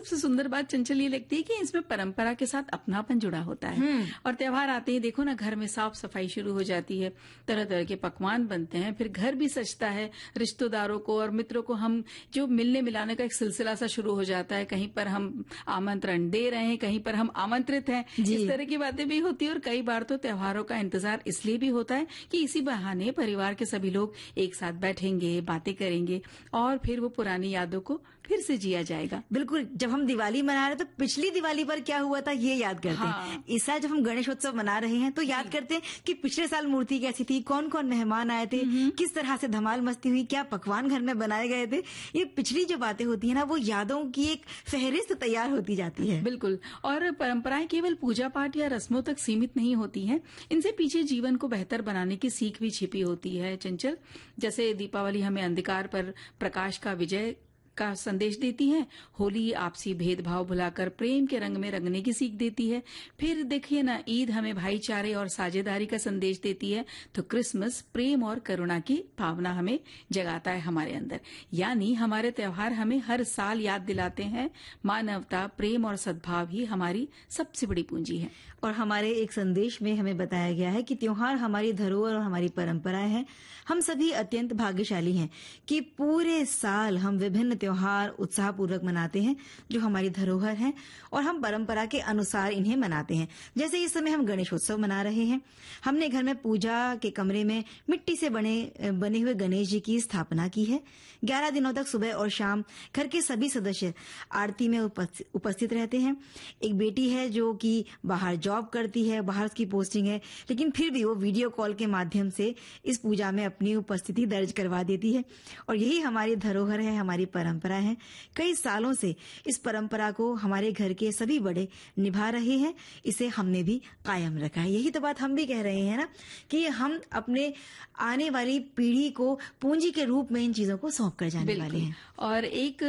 सबसे सुंदर बात चंचल ये लगती है कि इसमें परंपरा के साथ अपनापन जुड़ा होता है। और त्योहार आते ही देखो ना, घर में साफ सफाई शुरू हो जाती है, तरह तरह के पकवान बनते हैं, फिर घर भी सजता है, रिश्तेदारों को और मित्रों को हम जो मिलने मिलाने का एक सिलसिला सा शुरू हो जाता है। कहीं पर हम आमंत्रण दे रहे हैं, कहीं पर हम आमंत्रित हैं, इस तरह की बातें भी होती है। और कई बार तो त्योहारों का इंतजार इसलिए भी होता है कि इसी बहाने परिवार के सभी लोग एक साथ बैठेंगे, बातें करेंगे और फिर वो पुरानी यादों को फिर से जिया जाएगा। बिल्कुल, जब हम दिवाली मना रहे हैं तो पिछली दिवाली पर क्या हुआ था ये याद करते हैं। इस साल जब हम गणेशोत्सव मना रहे हैं तो याद करते हैं कि पिछले साल मूर्ति कैसी थी, कौन कौन मेहमान आए थे, किस तरह से धमाल मस्ती हुई, क्या पकवान घर में बनाए गए थे। ये पिछली जो बातें होती है ना, वो यादों की एक फहरिस्त तैयार होती जाती है। बिल्कुल। और परंपराएं केवल पूजा पाठ या रस्मों तक सीमित नहीं होती हैं, इनसे पीछे जीवन को बेहतर बनाने की सीख भी छिपी होती है चंचल। जैसे दीपावली हमें अंधकार पर प्रकाश का विजय का संदेश देती है, होली आपसी भेदभाव भुलाकर प्रेम के रंग में रंगने की सीख देती है। फिर देखिए ना, ईद हमें भाईचारे और साझेदारी का संदेश देती है, तो क्रिसमस प्रेम और करुणा की भावना हमें जगाता है हमारे अंदर। यानी हमारे त्योहार हमें हर साल याद दिलाते हैं मानवता, प्रेम और सद्भाव ही हमारी सबसे बड़ी पूंजी है। और हमारे एक संदेश में हमें बताया गया है कि त्योहार हमारी धरोहर और हमारी परंपराएं हैं। हम सभी अत्यंत भाग्यशाली हैं कि पूरे साल हम विभिन्न त्योहार उत्साहपूर्वक मनाते हैं जो हमारी धरोहर हैं, और हम परंपरा के अनुसार इन्हें मनाते हैं। जैसे इस समय हम गणेशोत्सव मना रहे हैं। हमने घर में पूजा के कमरे में मिट्टी से बने हुए गणेश जी की स्थापना की है। 11 दिनों तक सुबह और शाम घर के सभी सदस्य आरती में उपस्थित रहते हैं। एक बेटी है जो कि बाहर जॉब करती है, बाहर उसकी पोस्टिंग है, लेकिन फिर भी वो वीडियो कॉल के माध्यम से इस पूजा में अपनी उपस्थिति दर्ज करवा देती है। और यही हमारी धरोहर है, हमारी परंपरा है। कई सालों से इस परंपरा को हमारे घर के सभी बड़े निभा रहे हैं, इसे हमने भी कायम रखा है। यही तो बात हम भी कह रहे हैं ना, कि हम अपने आने वाली पीढ़ी को पूंजी के रूप में इन चीजों को सौंप कर जाने वाले हैं। और एक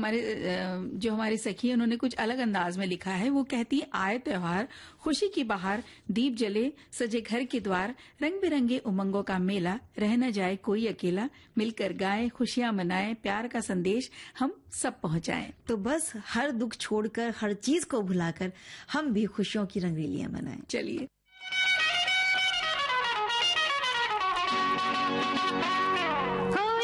हमारी सखी है, उन्होंने कुछ अलग अंदाज में लिखा है। वो कहती है, आए त्योहार, खुशी की बहार, दीप जले सजे घर के द्वार, रंग बिरंगे उमंगों का मेला, रह न जाए कोई अकेला, मिलकर गाएं, खुशियां मनाएं, प्यार का संदेश हम सब पहुंचाएं। तो बस हर दुख छोड़कर, हर चीज को भुलाकर हम भी खुशियों की रंगरेलियां मनाएं। चलिए। हो